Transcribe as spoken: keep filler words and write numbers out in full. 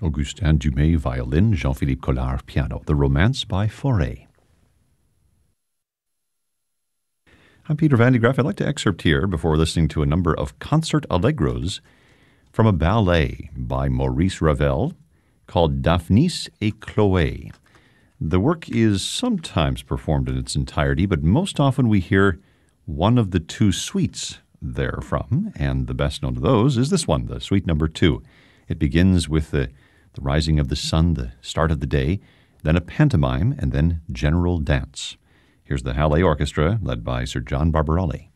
Augustin Dumay, violin, Jean-Philippe Collard, piano. The Romance by Fauré. I'm Peter Van de Graaff. I'd like to excerpt here, before listening to a number of concert allegros, from a ballet by Maurice Ravel called Daphnis et Chloé. The work is sometimes performed in its entirety, but most often we hear one of the two suites therefrom, and the best known of those is this one, the suite number two. It begins with the, the rising of the sun, the start of the day, then a pantomime, and then general dance. Here's the Halle Orchestra, led by Sir John Barbarelli.